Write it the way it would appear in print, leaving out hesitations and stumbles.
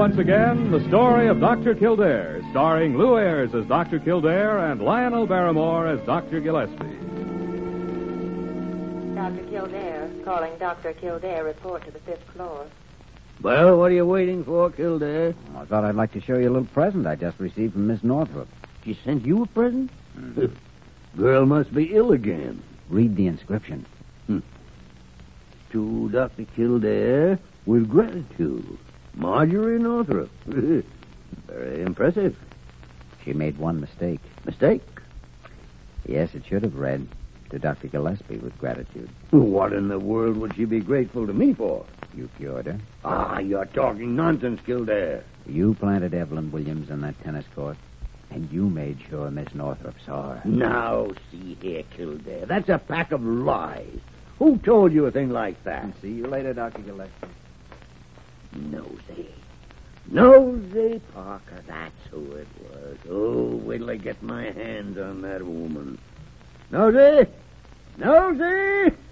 once again the story of Dr. Kildare, starring Lou Ayres as Dr. Kildare and Lionel Barrymore as Dr. Gillespie. Dr. Kildare, calling Dr. Kildare, report to the 5th floor. Well, what are you waiting for, Kildare? I thought I'd like to show you a little present I just received from Miss Northrop. She sent you a present? Girl must be ill again. Read the inscription. To Dr. Kildare, with gratitude, Marjorie Northrop. Very impressive. She made one mistake. Mistake? Yes, it should have read, to Dr. Gillespie, with gratitude. What in the world would she be grateful to me for? You cured her. Ah, you're talking nonsense, Kildare. You planted Evelyn Williams in that tennis court, and you made sure Miss Northrop saw her. Now, see here, Kildare. That's a pack of lies. Who told you a thing like that? See you later, Dr. Gillespie. Nosy Parker, that's who it was. Oh, wait till I get my hands on that woman. Nosy!